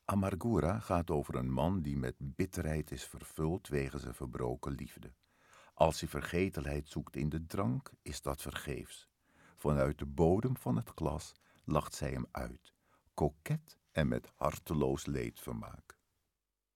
Amargura gaat over een man die met bitterheid is vervuld wegens een verbroken liefde. Als hij vergetelheid zoekt in de drank, is dat vergeefs. Vanuit de bodem van het glas lacht zij hem uit, koket en met harteloos leedvermaak.